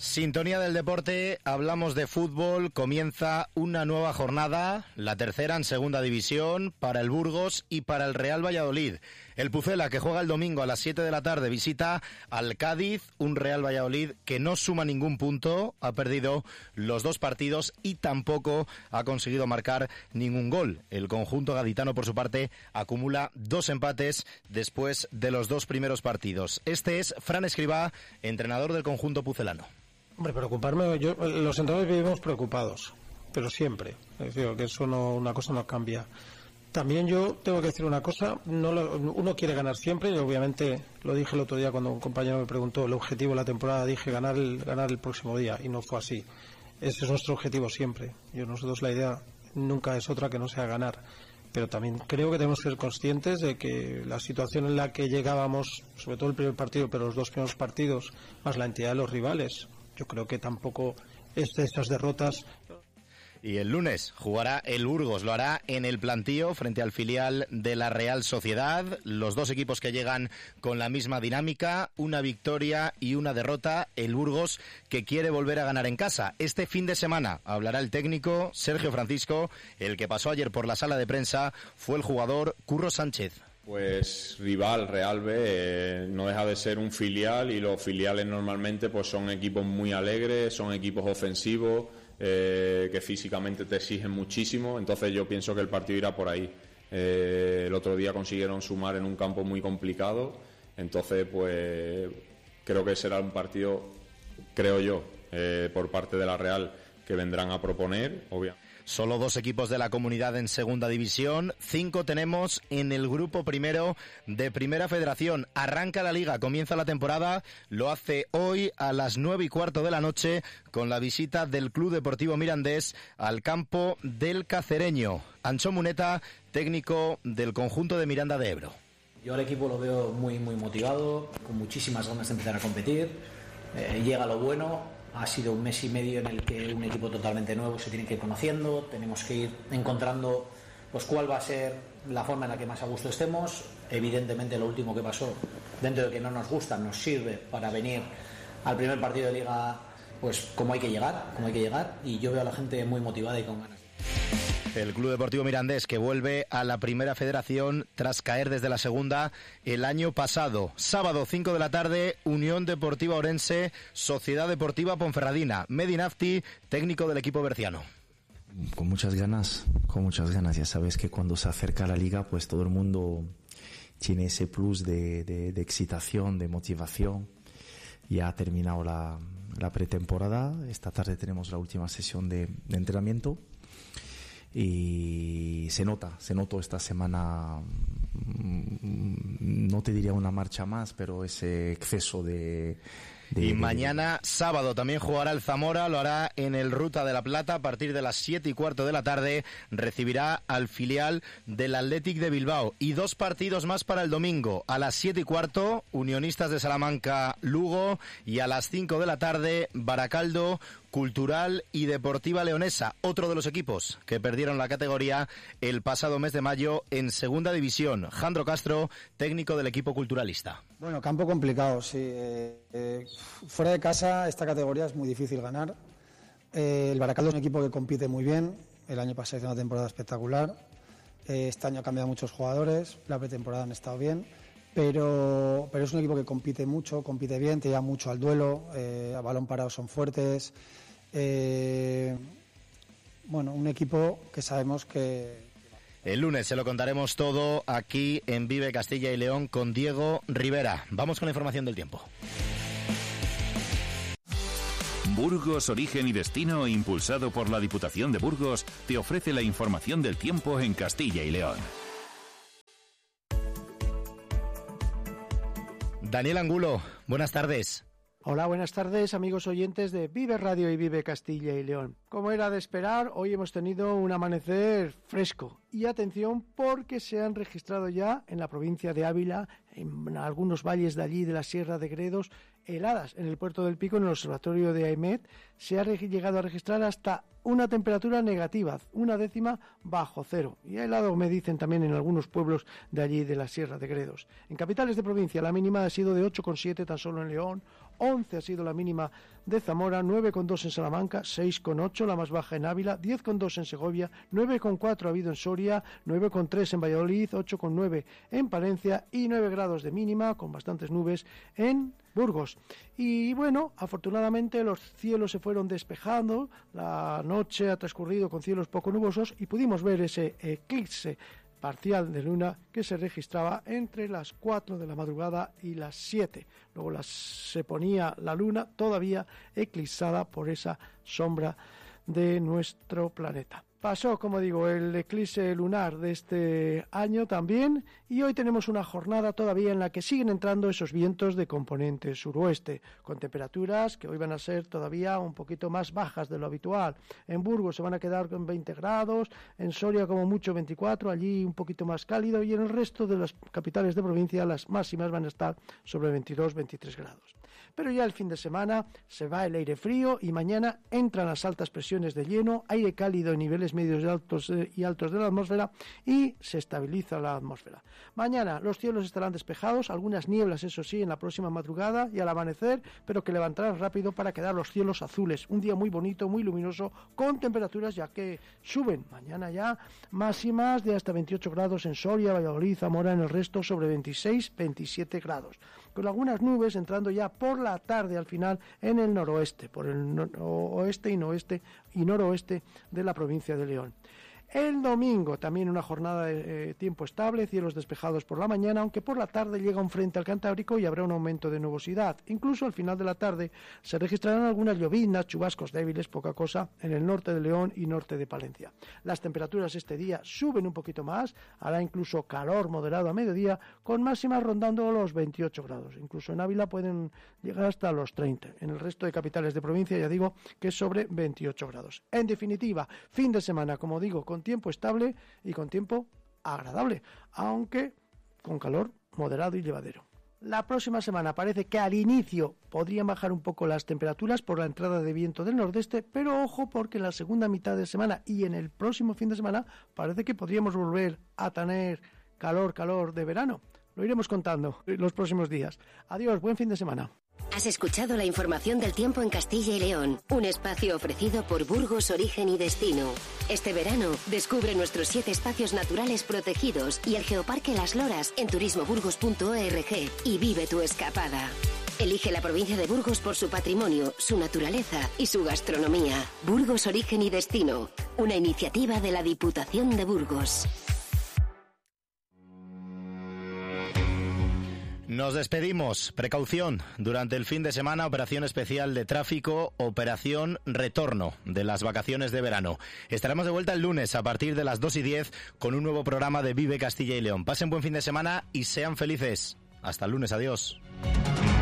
Sintonía del deporte, hablamos de fútbol, comienza una nueva jornada, la tercera en segunda división, para el Burgos y para el Real Valladolid. El Pucela, que juega el domingo a las 7 de la tarde, visita al Cádiz, un Real Valladolid que no suma ningún punto, ha perdido los dos partidos y tampoco ha conseguido marcar ningún gol. El conjunto gaditano, por su parte, acumula 2 empates después de los 2 primeros partidos. Este es Fran Escribá, entrenador del conjunto pucelano. Hombre, preocuparme, los entrenadores vivimos preocupados, pero siempre. Es decir, que eso una cosa no cambia. También yo tengo que decir una cosa, uno quiere ganar siempre, y obviamente lo dije el otro día cuando un compañero me preguntó el objetivo de la temporada, dije ganar el próximo día, y no fue así. Ese es nuestro objetivo siempre. Nosotros la idea nunca es otra que no sea ganar. Pero también creo que tenemos que ser conscientes de que la situación en la que llegábamos, sobre todo el primer partido, pero los 2 primeros partidos, más la entidad de los rivales, yo creo que tampoco estas derrotas. Y el lunes jugará el Burgos, lo hará en el plantío frente al filial de la Real Sociedad. Los 2 equipos que llegan con la misma dinámica, una victoria y una derrota. El Burgos que quiere volver a ganar en casa. Este fin de semana hablará el técnico Sergio Francisco. El que pasó ayer por la sala de prensa fue el jugador Curro Sánchez. Pues rival, Real B, no deja de ser un filial, y los filiales normalmente pues son equipos muy alegres, son equipos ofensivos, que físicamente te exigen muchísimo. Entonces yo pienso que el partido irá por ahí. El otro día consiguieron sumar en un campo muy complicado, entonces pues creo que será un partido, creo yo, por parte de la Real, que vendrán a proponer, obviamente. Solo 2 equipos de la comunidad en segunda división, 5 tenemos en el grupo primero de Primera Federación. Arranca la liga, comienza la temporada, lo hace hoy a las 9:15 de la noche con la visita del Club Deportivo Mirandés al campo del Cacereño. Ancho Muneta, técnico del conjunto de Miranda de Ebro. Yo al equipo lo veo muy motivado, con muchísimas ganas de empezar a competir. Llega lo bueno. Ha sido un mes y medio en el que un equipo totalmente nuevo se tiene que ir conociendo, tenemos que ir encontrando pues cuál va a ser la forma en la que más a gusto estemos. Evidentemente lo último que pasó, dentro de que no nos gusta, nos sirve para venir al primer partido de liga pues como hay que llegar, y yo veo a la gente muy motivada y con ganas. El Club Deportivo Mirandés, que vuelve a la Primera Federación tras caer desde la segunda el año pasado. Sábado 5 de la tarde, Unión Deportiva Orense, Sociedad Deportiva Ponferradina. Medinafti, técnico del equipo berciano. Con muchas ganas. Ya sabes que cuando se acerca la liga, pues todo el mundo tiene ese plus de excitación, de motivación. Ya ha terminado la pretemporada. Esta tarde tenemos la última sesión de entrenamiento. Y se notó esta semana, no te diría una marcha más, pero ese exceso y mañana sábado también jugará el Zamora, lo hará en el Ruta de la Plata a partir de las 7:15 de la tarde, recibirá al filial del Athletic de Bilbao. Y 2 partidos más para el domingo, a las 7:15 Unionistas de Salamanca Lugo, y a las 5 de la tarde Baracaldo Cultural y Deportiva Leonesa, otro de los equipos que perdieron la categoría el pasado mes de mayo en segunda división. Jandro Castro, técnico del equipo culturalista. Bueno, campo complicado, sí. Fuera de casa esta categoría es muy difícil ganar. El Baracaldo es un equipo que compite muy bien. El año pasado hizo una temporada espectacular. Este año ha cambiado muchos jugadores. La pretemporada han estado bien. Pero es un equipo que compite mucho, compite bien, te lleva mucho al duelo, a balón parado son fuertes. Bueno, un equipo que sabemos que... El lunes se lo contaremos todo aquí en Vive Castilla y León con Diego Rivera. Vamos con la información del tiempo. Burgos, origen y destino, impulsado por la Diputación de Burgos, te ofrece la información del tiempo en Castilla y León. Daniel Angulo, buenas tardes. Hola, buenas tardes, amigos oyentes de Vive Radio y Vive Castilla y León. Como era de esperar, hoy hemos tenido un amanecer fresco. Y atención, porque se han registrado ya en la provincia de Ávila, en algunos valles de allí de la Sierra de Gredos, heladas. En el puerto del Pico, en el observatorio de Aimet, se ha llegado a registrar hasta una temperatura negativa, 1/10 bajo cero. Y ha helado, me dicen, también en algunos pueblos de allí de la Sierra de Gredos. En capitales de provincia la mínima ha sido de 8,7 tan solo en León, 11 ha sido la mínima de Zamora, 9,2 en Salamanca, 6,8 la más baja en Ávila, 10,2 en Segovia, 9,4 ha habido en Soria, 9,3 en Valladolid, 8,9 en Palencia y 9 grados de mínima, con bastantes nubes, en Burgos. Y bueno, afortunadamente los cielos se fueron despejando, la noche ha transcurrido con cielos poco nubosos y pudimos ver ese eclipse parcial de luna que se registraba entre las 4 de la madrugada y las 7. Luego se ponía la luna todavía eclipsada por esa sombra de nuestro planeta. Pasó, como digo, el eclipse lunar de este año también, y hoy tenemos una jornada todavía en la que siguen entrando esos vientos de componente suroeste, con temperaturas que hoy van a ser todavía un poquito más bajas de lo habitual. En Burgos se van a quedar con 20 grados, en Soria como mucho 24, allí un poquito más cálido, y en el resto de las capitales de provincia las máximas van a estar sobre 22-23 grados. Pero ya el fin de semana se va el aire frío y mañana entran las altas presiones de hielo, aire cálido en niveles medios y altos de la atmósfera, y se estabiliza la atmósfera. Mañana los cielos estarán despejados, algunas nieblas, eso sí, en la próxima madrugada y al amanecer, pero que levantarán rápido para quedar los cielos azules. Un día muy bonito, muy luminoso, con temperaturas ya que suben. Mañana ya máximas de hasta 28 grados en Soria, Valladolid, Zamora, en el resto sobre 26-27 grados. Con algunas nubes entrando ya por la tarde al final en el noroeste, por el oeste y noroeste de la provincia de León. El domingo también una jornada de tiempo estable, cielos despejados por la mañana, aunque por la tarde llega un frente al Cantábrico y habrá un aumento de nubosidad. Incluso al final de la tarde se registrarán algunas lloviznas, chubascos débiles, poca cosa, en el norte de León y norte de Palencia. Las temperaturas este día suben un poquito más, hará incluso calor moderado a mediodía, con máximas rondando los 28 grados. Incluso en Ávila pueden llegar hasta los 30. En el resto de capitales de provincia ya digo que es sobre 28 grados. En definitiva, fin de semana, como digo, con tiempo estable y con tiempo agradable, aunque con calor moderado y llevadero. La próxima semana parece que al inicio podrían bajar un poco las temperaturas por la entrada de viento del nordeste, pero ojo porque en la segunda mitad de semana y en el próximo fin de semana parece que podríamos volver a tener calor de verano. Lo iremos contando en los próximos días. Adiós, buen fin de semana. Has escuchado la información del tiempo en Castilla y León, un espacio ofrecido por Burgos Origen y Destino. Este verano, descubre nuestros 7 espacios naturales protegidos y el Geoparque Las Loras en turismoburgos.org y vive tu escapada. Elige la provincia de Burgos por su patrimonio, su naturaleza y su gastronomía. Burgos Origen y Destino, una iniciativa de la Diputación de Burgos. Nos despedimos. Precaución. Durante el fin de semana, operación especial de tráfico, operación retorno de las vacaciones de verano. Estaremos de vuelta el lunes a partir de las 2:10 con un nuevo programa de Vive Castilla y León. Pasen buen fin de semana y sean felices. Hasta el lunes. Adiós.